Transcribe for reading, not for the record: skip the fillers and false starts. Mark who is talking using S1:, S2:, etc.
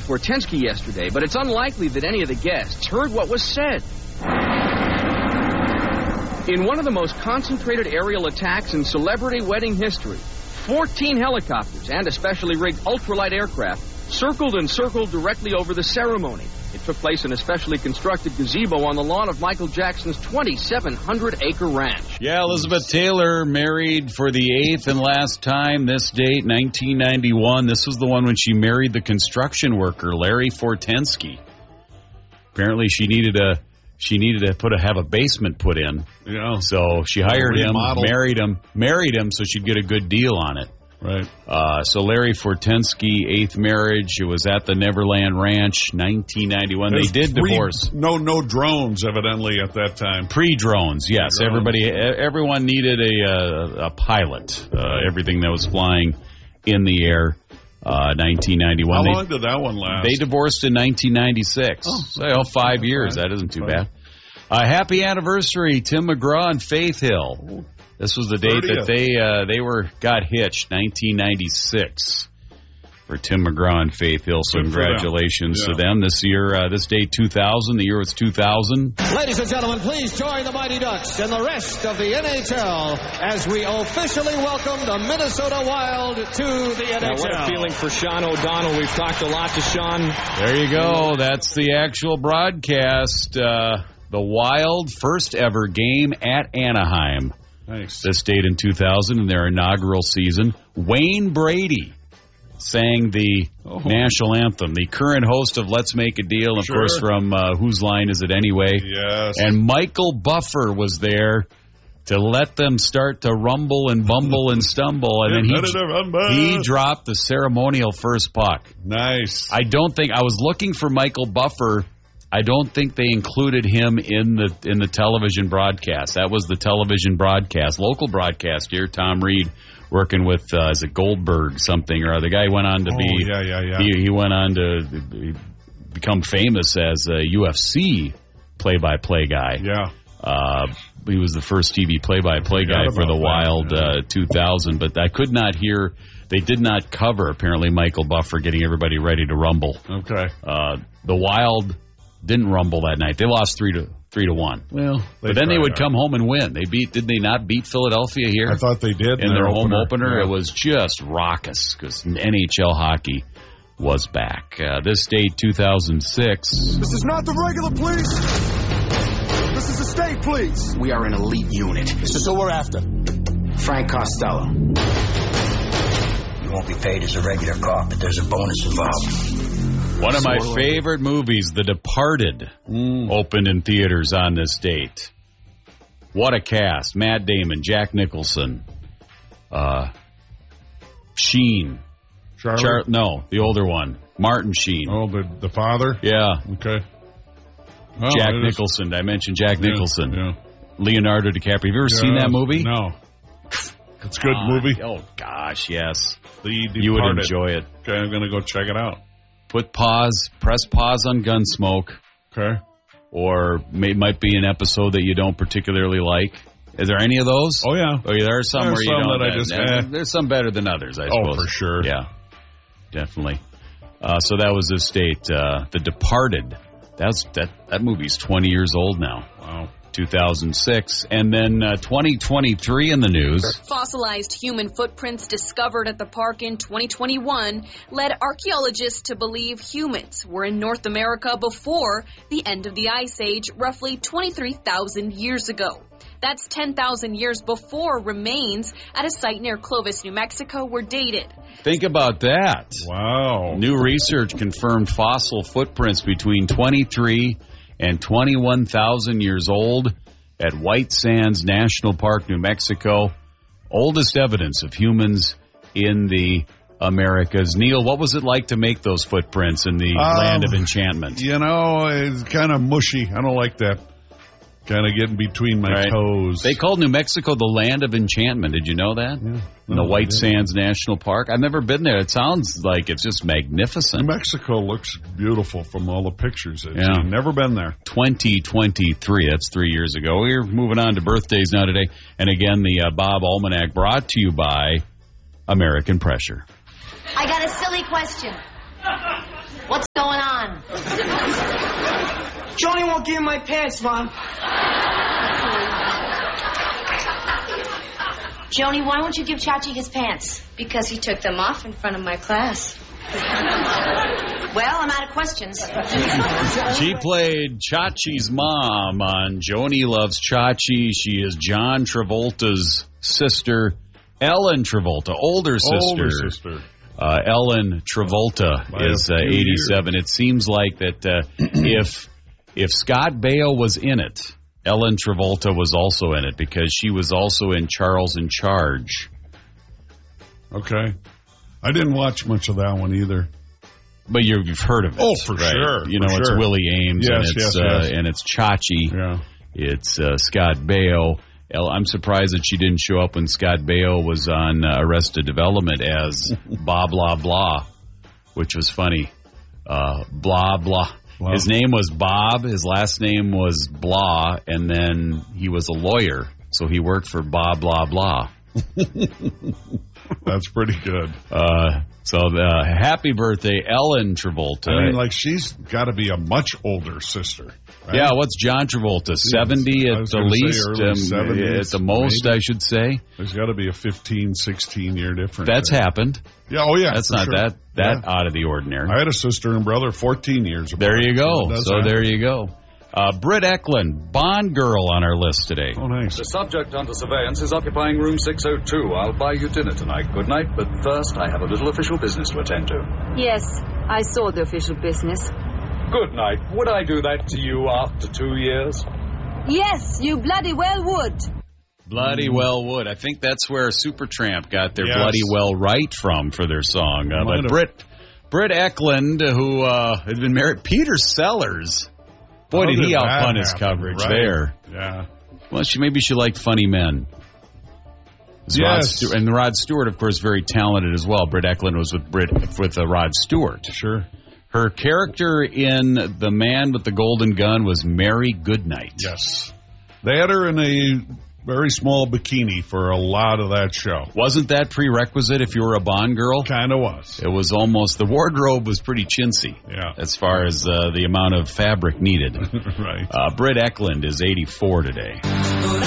S1: Fortensky yesterday, but it's unlikely that any of the guests heard what was said. In one of the most concentrated aerial attacks in celebrity wedding history, 14 helicopters and a specially rigged ultralight aircraft circled and circled directly over the ceremony. It took place in a specially constructed gazebo on the lawn of Michael Jackson's 2,700-acre ranch.
S2: Yeah, Elizabeth Taylor married for the 8th and last time. This date, 1991. This was the one when she married the construction worker, Larry Fortensky. Apparently she needed to have a basement put in.
S3: Yeah.
S2: So she hired him, married him so she'd get a good deal on it.
S3: Right.
S2: So Larry Fortensky, 8th marriage. It was at the Neverland Ranch, 1991. They did divorce.
S3: No drones, evidently, at that time.
S2: Pre-drones, yes. Everyone needed a pilot. Everything that was flying in the air. 1991.
S3: How long did that one last?
S2: They divorced in 1996. So 5 years. That isn't too bad. Happy anniversary, Tim McGraw and Faith Hill. This was the date 30th. That they got hitched, 1996, for Tim McGraw and Faith Hill. So congratulations to them. This year, this date 2000. The year was 2000.
S4: Ladies and gentlemen, please join the Mighty Ducks and the rest of the NHL as we officially welcome the Minnesota Wild to the NHL.
S5: Now, what a feeling for Sean O'Donnell. We've talked a lot to Sean.
S2: There you go. That's the actual broadcast. The Wild first ever game at Anaheim.
S3: Nice.
S2: This date in 2000 in their inaugural season. Wayne Brady sang the national anthem, the current host of Let's Make a Deal, of course, from Whose Line Is It Anyway?
S3: Yes.
S2: And Michael Buffer was there to let them start to rumble and bumble and stumble, and then he dropped the ceremonial first puck.
S3: Nice.
S2: I was looking for Michael Buffer. I don't think they included him in the television broadcast. That was the television broadcast, local broadcast here. Tom Reed working with is it Goldberg something or other. The guy went on to be he went on to become famous as a UFC play-by-play guy.
S3: Yeah.
S2: He was the first TV play-by-play guy for the Wild 2000, but I could not hear. They did not cover apparently Michael Buffer getting everybody ready to rumble.
S3: Okay.
S2: The Wild didn't rumble that night. They lost 3-1.
S3: Well,
S2: but then they would come home and win. Did they not beat Philadelphia here?
S3: I thought they did
S2: in their home opener. Yeah. It was just raucous because NHL hockey was back. This date, 2006.
S6: This is not the regular police. This is the state police.
S7: We are an elite unit.
S6: This is who we're after.
S7: Frank Costello. You won't be paid as a regular cop, but there's a bonus involved.
S2: One of my favorite movies, The Departed, opened in theaters on this date. What a cast. Matt Damon, Jack Nicholson, Sheen. No, the older one. Martin Sheen.
S3: Oh, the father?
S2: Yeah.
S3: Okay.
S2: Oh, Jack Nicholson. I mentioned Jack Nicholson. Yeah. Leonardo DiCaprio. Have you ever seen that movie?
S3: No. It's a good movie.
S2: Oh, gosh, yes.
S3: You
S2: would enjoy it.
S3: Okay, I'm going to go check it out.
S2: Press pause on Gunsmoke.
S3: Okay.
S2: Or it might be an episode that you don't particularly like. Is there any of those?
S3: Oh, yeah.
S2: Or there are some where you don't.
S3: That
S2: there's some better than others, I suppose.
S3: Oh, for sure.
S2: Yeah, definitely. So that was this date. The Departed. That movie's 20 years old now.
S3: Wow.
S2: 2006, and then 2023 in the news.
S8: Fossilized human footprints discovered at the park in 2021 led archaeologists to believe humans were in North America before the end of the Ice Age, roughly 23,000 years ago. That's 10,000 years before remains at a site near Clovis, New Mexico, were dated.
S2: Think about that.
S3: Wow.
S2: New research confirmed fossil footprints between 23 and 21,000 years old at White Sands National Park, New Mexico. Oldest evidence of humans in the Americas. Neil, what was it like to make those footprints in the land of enchantment?
S3: It's kind of mushy. I don't like that. Kind of getting between my toes.
S2: They called New Mexico the land of enchantment. Did you know that?
S3: Yeah.
S2: In the White Sands National Park. I've never been there. It sounds like it's just magnificent.
S3: New Mexico looks beautiful from all the pictures. I've never been there.
S2: 2023. That's 3 years ago. We're moving on to birthdays now today. And again, the Bob Almanac brought to you by American Pressure.
S9: I got a silly question. What's going Bale gave my pants, Mom.
S10: Joni, why won't you give Chachi his pants?
S11: Because he took them off in front of my class.
S10: Well, I'm out of questions.
S2: She played Chachi's mom on Joni Loves Chachi. She is John Travolta's sister, Ellen Travolta, older sister. Ellen Travolta is 87. It seems like that if Scott Baio was in it, Ellen Travolta was also in it because she was also in Charles in Charge.
S3: Okay. I didn't watch much of that one either.
S2: But you've heard of it.
S3: Oh, for sure.
S2: You know, it's Willie Ames,
S3: yes,
S2: and it's Chachi.
S3: Yeah.
S2: It's Scott Baio. I'm surprised that she didn't show up when Scott Baio was on Arrested Development as blah, blah, blah, which was funny. Blah, blah. Wow. His name was Bob. His last name was Blah, and then he was a lawyer, so he worked for Bob, blah, blah.
S3: That's pretty good.
S2: Happy birthday, Ellen Travolta.
S3: I mean, like, she's got to be a much older sister. Right?
S2: Yeah, what's John Travolta? 70 at the least? 70s, at the most, maybe. I should say.
S3: There's got to be a 15, 16-year difference.
S2: That's happened.
S3: Yeah, oh, yeah.
S2: That's not
S3: sure.
S2: that out of the ordinary.
S3: I had a sister and brother 14 years apart.
S2: There you go. So there you go. Britt Eklund, Bond girl on our list today.
S3: Oh, nice.
S12: The subject under surveillance is occupying room 602. I'll buy you dinner tonight. Good night, but first I have a little official business to attend to.
S13: Yes, I saw the official business.
S12: Good night. Would I do that to you after 2 years?
S13: Yes, you bloody well would.
S2: Bloody well would. I think that's where Supertramp got their bloody well right from for their song. But Britt Eklund, who had been married, Peter Sellers. Boy, did he outfun his coverage there.
S3: Yeah.
S2: Well, maybe she liked funny men.
S3: Yes.
S2: Rod Stewart, of course, very talented as well. Britt Eklund was with Rod Stewart.
S3: Sure.
S2: Her character in The Man with the Golden Gun was Mary Goodnight.
S3: Yes. They had her in a very small bikini for a lot of that show.
S2: Wasn't that prerequisite if you were a Bond girl?
S3: Kind of was.
S2: It was almost, the wardrobe was pretty chintzy.
S3: Yeah.
S2: As far as the amount of fabric needed.
S3: Right.
S2: Britt Eklund is 84 today.